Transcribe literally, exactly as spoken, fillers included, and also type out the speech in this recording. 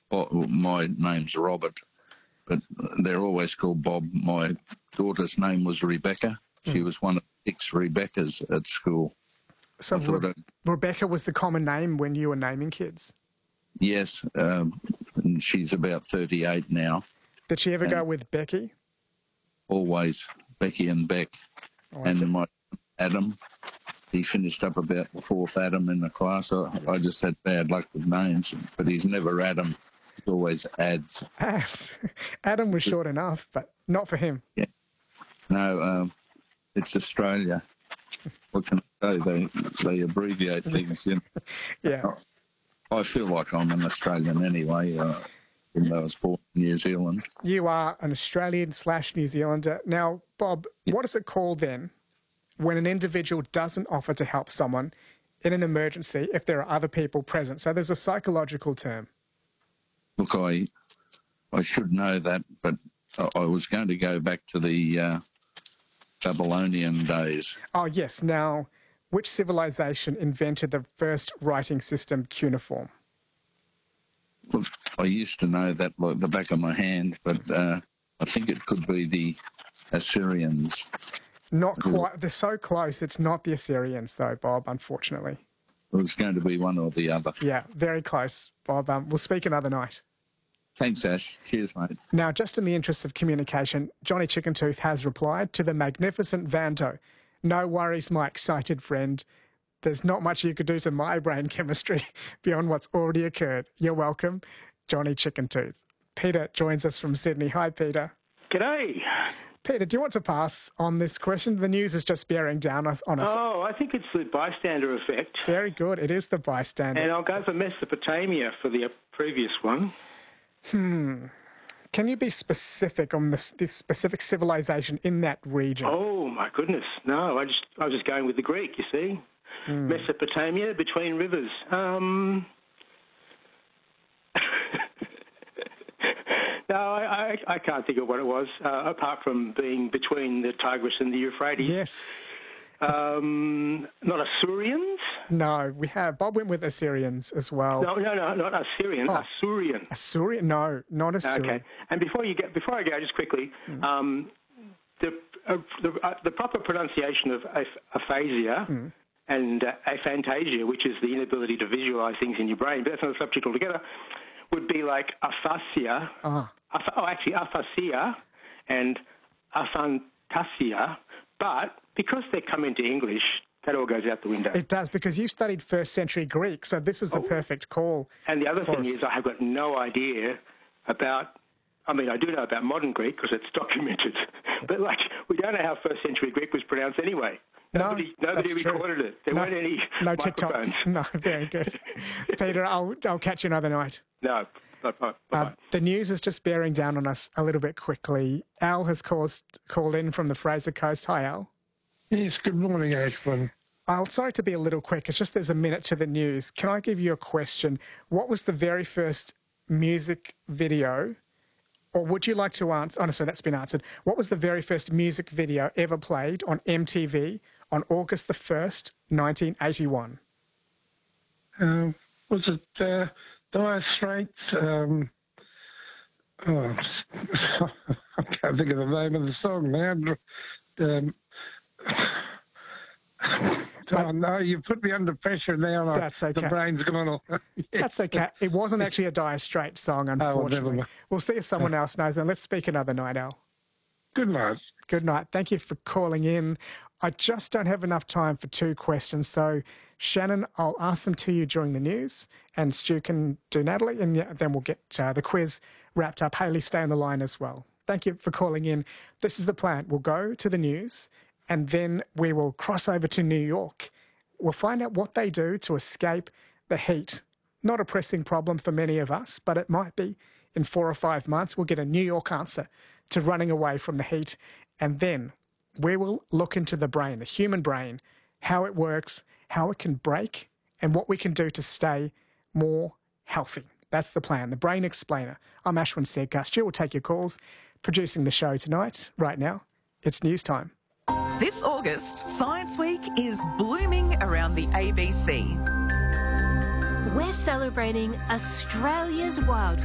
Bob, my name's Robert, but they're always called Bob. My daughter's name was Rebecca. She mm. was one of six Rebeccas at school. So Re- Rebecca was the common name when you were naming kids? Yes, um, and she's about thirty-eight now. Did she ever go with Becky? Always, Becky and Beck. Oh, and my Adam, he finished up about the fourth Adam in the class. I, I just had bad luck with names, but he's never Adam. He's always Ads. Ads. Adam was short enough, but not for him. Yeah. No, um, it's Australia. What can I say? They, they abbreviate things. You know? Yeah. I feel like I'm an Australian anyway, uh, even though I was born in New Zealand. You are an Australian slash New Zealander. Now, Bob, yeah. what is it called then when an individual doesn't offer to help someone in an emergency if there are other people present? So there's a psychological term. Look, I I should know that, but I was going to go back to the uh, Babylonian days. Oh, yes. Now, which civilization invented the first writing system, cuneiform? Look, I used to know that like the back of my hand, but uh, I think it could be the Assyrians. Not quite. They're so close. It's not the Assyrians, though, Bob, unfortunately. It was going to be one or the other. Yeah, very close, Bob. Um, we'll speak another night. Thanks, Ash. Cheers, mate. Now, just in the interest of communication, Johnny Chickentooth has replied to the magnificent Vanto. No worries, my excited friend. There's not much you could do to my brain chemistry beyond what's already occurred. You're welcome, Johnny Chickentooth. Peter joins us from Sydney. Hi, Peter. G'day. Peter, do you want to pass on this question? The news is just bearing down us on us. Oh, I think it's the bystander effect. Very good. It is the bystander. And I'll go for Mesopotamia for the previous one. Hmm. Can you be specific on this, this specific civilization in that region? Oh, my goodness. No, I just I was just going with the Greek, you see. Hmm. Mesopotamia, between rivers. Um... no, I, I, I can't think of what it was, uh, apart from being between the Tigris and the Euphrates. Yes. Um, not Assyrians? No, we have. Bob went with Assyrians as well. No, no, no, not Assyrian. Oh. Assyrian. Assyrian? No, not Assyrian. Okay. And before you get, before I go, just quickly, mm. um, the uh, the, uh, the proper pronunciation of aph- aphasia mm. and uh, aphantasia, which is the inability to visualise things in your brain, but that's not a subject altogether, would be like aphasia. Uh-huh. Aph- oh, actually, aphasia and aphantasia, but because they come into English, that all goes out the window. It does, because you studied first century Greek, so this is the oh. perfect call. And the other thing us. is I have got no idea about, I mean, I do know about modern Greek because it's documented, but, like, we don't know how first century Greek was pronounced anyway. Nobody, no, nobody recorded true. it. There no, weren't any no microphones. TikToks. No, very good. Peter, I'll, I'll catch you another night. No, bye-bye. Uh, the news is just bearing down on us a little bit quickly. Al has caused, called in from the Fraser Coast. Hi, Al. Yes, good morning, Ashwin. I'll sorry to be a little quick. It's just there's a minute to the news. Can I give you a question? What was the very first music video, or would you like to answer? Oh, no, so that's been answered. What was the very first music video ever played on M T V on August the first, nineteen eighty-one? Uh, was it uh, Dire Straits? Um, oh, I can't think of the name of the song now. Um, But, oh, no, you put me under pressure now. That's okay. The brain's gone all... yes. That's okay. It wasn't actually a Dire Straits song, unfortunately. Oh, we'll see if someone else knows, and let's speak another night, Al. Good night. Good night. Thank you for calling in. I just don't have enough time for two questions, so Shannon, I'll ask them to you during the news, and Stu can do Natalie, and then we'll get uh, the quiz wrapped up. Hayley, stay on the line as well. Thank you for calling in. This is the plan. We'll go to the news, and then we will cross over to New York. We'll find out what they do to escape the heat. Not a pressing problem for many of us, but it might be. In four or five months, we'll get a New York answer to running away from the heat. And then we will look into the brain, the human brain, how it works, how it can break, and what we can do to stay more healthy. That's the plan, the Brain Explainer. I'm Ashwin Sedkar. Stu will take your calls. Producing the show tonight, right now, it's news time. This August, Science Week is blooming around the A B C. We're celebrating Australia's wild